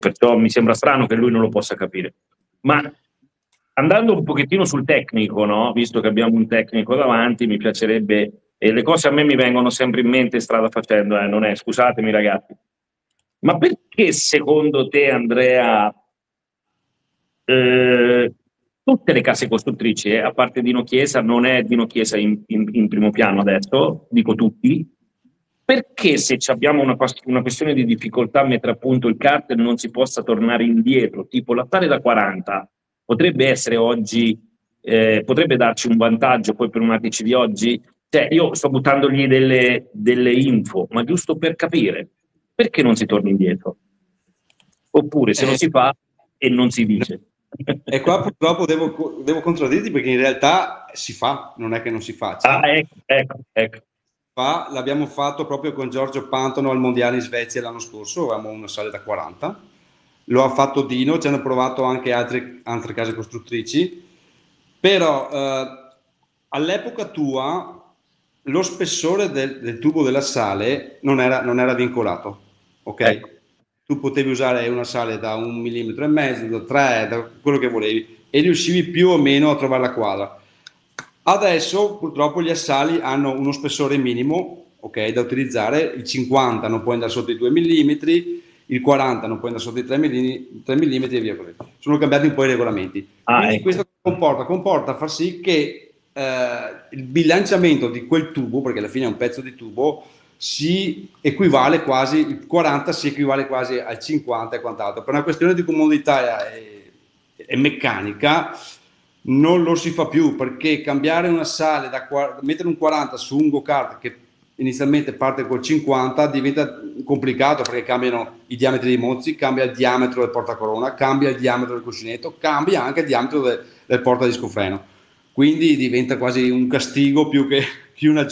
perciò mi sembra strano che lui non lo possa capire. Ma andando un pochettino sul tecnico, no? Visto che abbiamo un tecnico davanti, mi piacerebbe, e le cose a me mi vengono sempre in mente strada facendo, non è, scusatemi ragazzi, ma perché secondo te, Andrea, tutte le case costruttrici, a parte Dino Chiesa, non è Dino Chiesa in primo piano adesso, dico tutti, perché se abbiamo una questione di difficoltà a mettere a punto il cartel non si possa tornare indietro, tipo l'attare da 40 potrebbe essere oggi, potrebbe darci un vantaggio poi per un ATC di oggi? Cioè, io sto buttandogli delle info, ma giusto per capire, perché non si torna indietro? Oppure se lo si fa e non si dice. E qua purtroppo devo contraddirti, perché in realtà si fa, non è che non si faccia. Ecco. L'abbiamo fatto proprio con Giorgio Pantano al Mondiale in Svezia l'anno scorso, avevamo una sala da 40, lo ha fatto Dino, ci hanno provato anche altre case costruttrici, però all'epoca tua lo spessore del tubo della sale non era vincolato, ok? Ecco. Tu potevi usare una sale da 1,5 mm, da 3, da quello che volevi, e riuscivi più o meno a trovare la quadra. Adesso purtroppo gli assali hanno uno spessore minimo, ok, da utilizzare. Il 50 non può andare sotto i 2 mm, il 40 non può andare sotto i 3 mm e via così. Sono cambiati un po' i regolamenti. Quindi ecco. questo comporta far sì che il bilanciamento di quel tubo, perché alla fine è un pezzo di tubo, si equivale quasi, il 40 si equivale quasi al 50 e quant'altro. Per una questione di comodità e meccanica non lo si fa più, perché cambiare una sale, mettere un 40 su un go-kart che inizialmente parte col 50 diventa complicato, perché cambiano i diametri dei mozzi, cambia il diametro del portacorona, cambia il diametro del cuscinetto, cambia anche il diametro del portadiscofreno, quindi diventa quasi un castigo più che una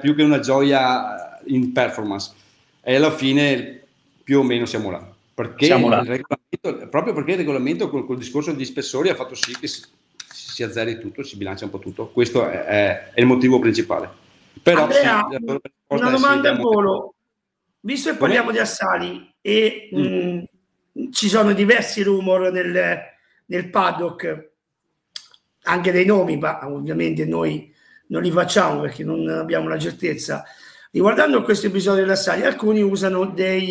gioia in performance, e alla fine più o meno siamo là, perché proprio perché il regolamento col discorso di spessori ha fatto sì che si azzeri tutto, si bilancia un po' tutto. Questo è il motivo principale. Però Andrea, una domanda al volo. Visto che parliamo di assali e ci sono diversi rumor nel paddock, anche dei nomi, ma ovviamente noi non li facciamo perché non abbiamo la certezza. Riguardando questo episodio delle assali, alcuni usano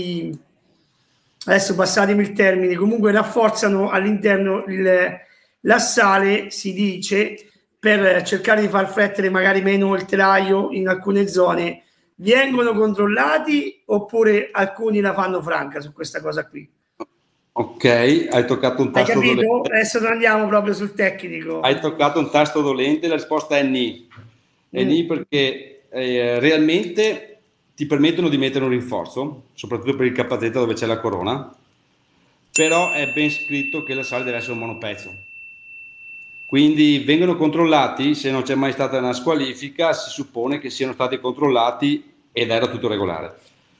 adesso passatemi il termine, comunque rafforzano all'interno l'assale, si dice, per cercare di far flettere magari meno il telaio in alcune zone. Vengono controllati oppure alcuni la fanno franca su questa cosa qui? Ok, hai toccato un tasto dolente. Adesso non andiamo proprio sul tecnico. Hai toccato un tasto dolente, la risposta è ni. È ni perché realmente ti permettono di mettere un rinforzo, soprattutto per il KZ dove c'è la corona, però è ben scritto che la sale deve essere un monopezzo. Quindi vengono controllati, se non c'è mai stata una squalifica, si suppone che siano stati controllati ed era tutto regolare.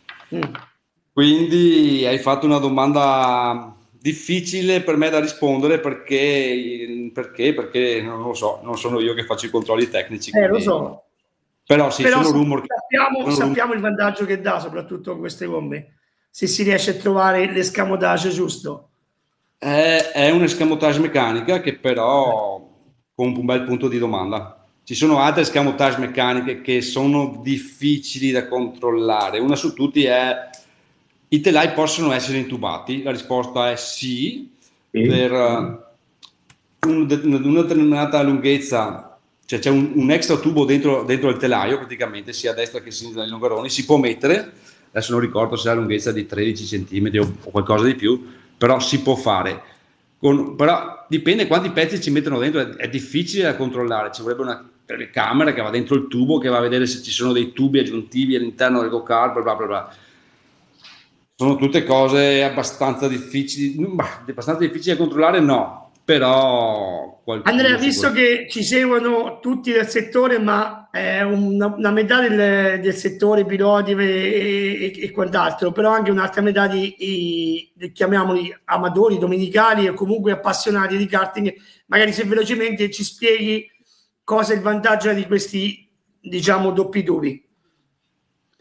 Quindi hai fatto una domanda difficile per me da rispondere, perché non lo so, non sono io che faccio i controlli tecnici. Lo so. Però sì, sono rumor. Sappiamo il vantaggio che dà, soprattutto con queste gomme, se si riesce a trovare l'escamotage giusto. È un escamotage meccanica che però con un bel punto di domanda. Ci sono altre escamotage meccaniche che sono difficili da controllare. Una su tutti è: i telai possono essere intubati? La risposta è sì. Per una determinata lunghezza, cioè c'è un extra tubo dentro il telaio, praticamente sia a destra che a sinistra dei longaroni, si può mettere, adesso non ricordo se ha la lunghezza di 13 cm o qualcosa di più, però si può fare. Però dipende quanti pezzi ci mettono dentro, è difficile da controllare, ci vorrebbe una telecamera che va dentro il tubo, che va a vedere se ci sono dei tubi aggiuntivi all'interno del go-kart, bla bla bla. Sono tutte cose abbastanza difficili da controllare, no, però Andrea, visto che ci seguono tutti del settore, ma è una metà del settore piloti e quant'altro, però anche un'altra metà di chiamiamoli amatori, domenicali o comunque appassionati di karting, magari se velocemente ci spieghi cosa è il vantaggio di questi, diciamo, doppi tubi.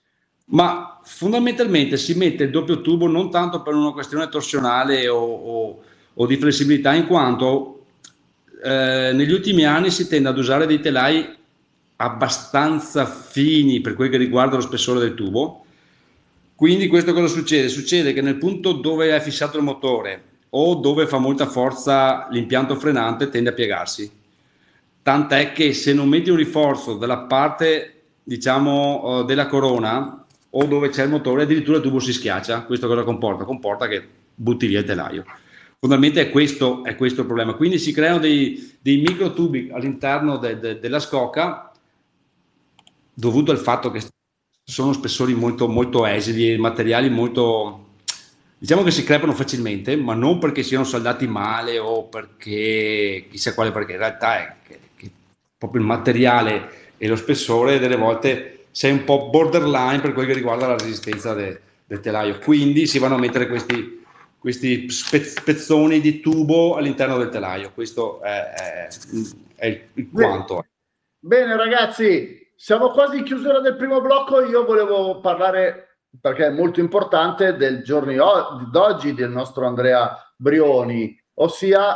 Ma fondamentalmente si mette il doppio tubo non tanto per una questione torsionale o di flessibilità, in quanto negli ultimi anni si tende ad usare dei telai abbastanza fini per quel che riguarda lo spessore del tubo. Quindi questo cosa succede? Succede che nel punto dove è fissato il motore o dove fa molta forza l'impianto frenante tende a piegarsi. Tant'è che se non metti un rinforzo dalla parte, diciamo, della corona o dove c'è il motore, addirittura il tubo si schiaccia. Questo cosa comporta? Comporta che butti via il telaio. Fondamentalmente è questo il problema. Quindi si creano dei micro tubi all'interno della scocca, dovuto al fatto che sono spessori molto, molto esili, materiali molto, diciamo che si crepano facilmente, ma non perché siano saldati male o perché chissà quale, perché in realtà è che proprio il materiale e lo spessore delle volte sei un po' borderline per quel che riguarda la resistenza del telaio. Quindi si vanno a mettere questi spezzoni di tubo all'interno del telaio. Questo è il quanto. Bene ragazzi, siamo quasi in chiusura del primo blocco. Io volevo parlare, perché è molto importante, del giorno d'oggi del nostro Andrea Brioni, ossia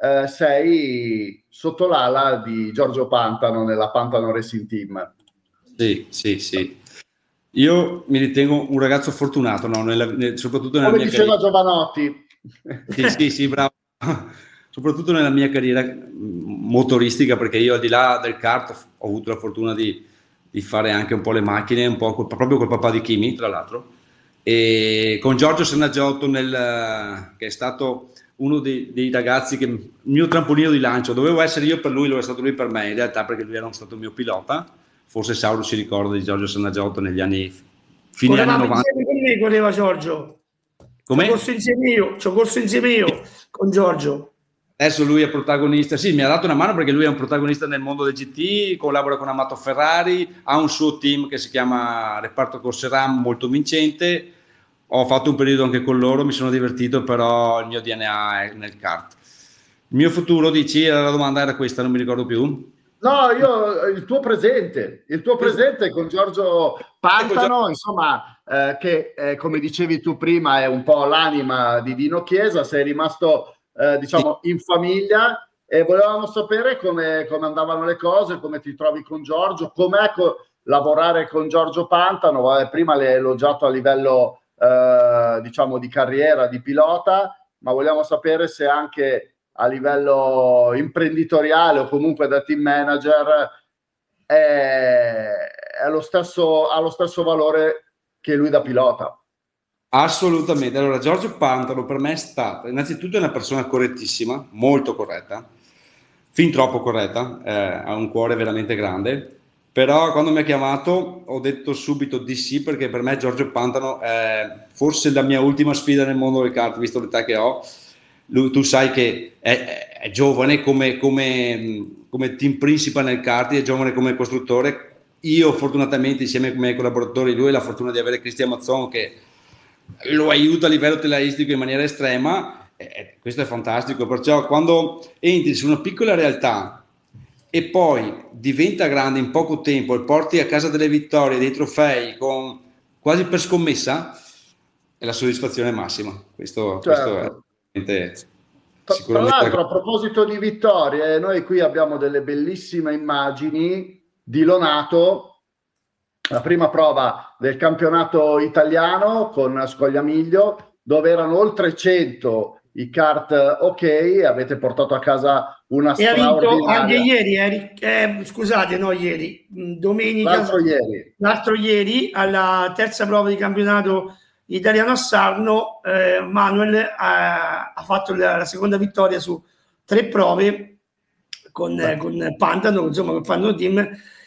sei sotto l'ala di Giorgio Pantano nella Pantano Racing Team. Sì. Io mi ritengo un ragazzo fortunato, no? Soprattutto nella come mia diceva carriera. Giovanotti. Sì, bravo. Soprattutto nella mia carriera motoristica, perché io al di là del kart ho avuto la fortuna di fare anche un po' le macchine, un po' proprio col papà di Kimi, tra l'altro, e con Giorgio Sannagiotto, che è stato uno dei ragazzi che il mio trampolino di lancio, dovevo essere io per lui, lo è stato lui per me, in realtà, perché lui era stato il mio pilota. Forse Sauro si ricorda di Giorgio Sannagiotto negli anni fine anni 90. Con me correva Giorgio. Come? Ci ho corso insieme io con Giorgio. Adesso lui è protagonista, sì, mi ha dato una mano perché lui è un protagonista nel mondo del GT, collabora con Amato Ferrari, ha un suo team che si chiama Reparto Corseram, molto vincente. Ho fatto un periodo anche con loro, mi sono divertito, però il mio DNA è nel kart. Il mio futuro, dici, la domanda era questa, non mi ricordo più. No, il tuo presente con Giorgio Pantano, insomma, che come dicevi tu prima è un po' l'anima di Dino Chiesa, sei rimasto diciamo in famiglia e volevamo sapere come andavano le cose, come ti trovi con Giorgio, com'è lavorare con Giorgio Pantano. Prima l'hai elogiato a livello diciamo di carriera, di pilota, ma vogliamo sapere se anche a livello imprenditoriale o comunque da team manager ha lo stesso valore che lui da pilota. Assolutamente. Allora, Giorgio Pantano per me è stato innanzitutto una persona correttissima, molto corretta, fin troppo corretta, ha un cuore veramente grande, però quando mi ha chiamato ho detto subito di sì, perché per me Giorgio Pantano è forse la mia ultima sfida nel mondo del kart, visto l'età che ho. Tu sai che è giovane come team principal nel kart, è giovane come costruttore. Io fortunatamente insieme ai miei collaboratori, lui ha la fortuna di avere Cristian Mazzon che lo aiuta a livello telaistico in maniera estrema, questo è fantastico. Perciò quando entri su una piccola realtà e poi diventa grande in poco tempo e porti a casa delle vittorie, dei trofei quasi per scommessa, è la soddisfazione massima. Questo è tra l'altro, a proposito di vittorie, noi qui abbiamo delle bellissime immagini di Lonato, la prima prova del campionato italiano con Scogliamiglio, dove erano oltre 100 i kart ok, avete portato a casa una straordinaria. Anche ieri, scusate, no ieri, domenica, l'altro ieri, alla terza prova di campionato italiano a Sarno, Manuel ha fatto la seconda vittoria su 3 prove con Pantano, insomma con Pantano Team,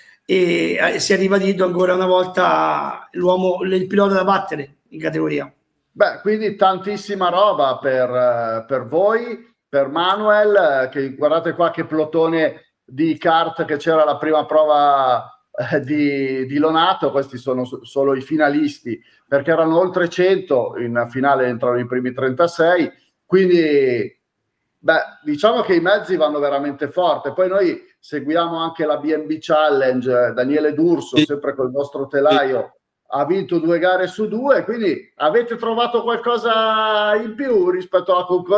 e si è ribadito ancora una volta il pilota da battere in categoria. Beh, quindi tantissima roba per voi, per Manuel, che guardate qua che plotone di kart che c'era alla prima prova di Lonato. Questi sono solo i finalisti, perché erano oltre 100, in finale entrano i primi 36, quindi diciamo che i mezzi vanno veramente forte. Poi noi seguiamo anche la B&B Challenge, Daniele D'Urso, sempre col nostro telaio, ha vinto 2 gare su 2, quindi avete trovato qualcosa in più rispetto alla concorrenza?